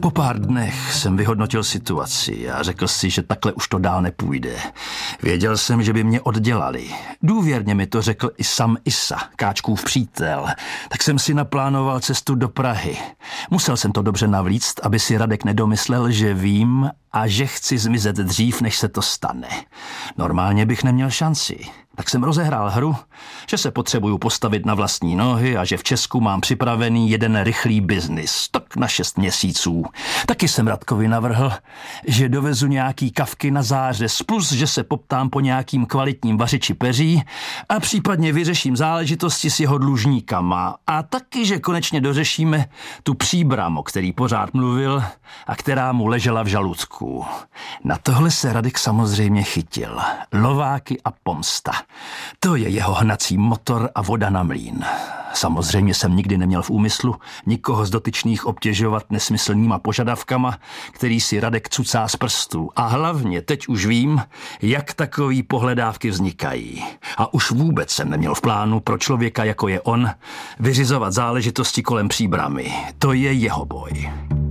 Po pár dnech jsem vyhodnotil situaci a řekl si, že takhle už to dál nepůjde. Věděl jsem, že by mě oddělali. Důvěrně mi to řekl i sam Isa, Káčkův přítel. Tak jsem si naplánoval cestu do Prahy. Musel jsem to dobře navlíct, aby si Radek nedomyslel, že vím a že chci zmizet dřív, než se to stane. Normálně bych neměl šanci. Tak jsem rozehrál hru, že se potřebuju postavit na vlastní nohy a že v Česku mám připravený jeden rychlý biznis, tak na 6 měsíců. Taky jsem Radkovi navrhl, že dovezu nějaký kavky na zářez, plus že se poptám po nějakým kvalitním vařiči peří a případně vyřeším záležitosti s jeho dlužníkama. A taky, že konečně dořešíme tu Příbram, o který pořád mluvil a která mu ležela v žaludku. Na tohle se Radek samozřejmě chytil. Lováky a pomsta. To je jeho hnací motor a voda na mlýn. Samozřejmě jsem nikdy neměl v úmyslu nikoho z dotyčných obtěžovat nesmyslnýma požadavkama, který si Radek cucá z prstů. A hlavně teď už vím, jak takový pohledávky vznikají. A už vůbec jsem neměl v plánu pro člověka, jako je on, vyřizovat záležitosti kolem Příbramy. To je jeho boj.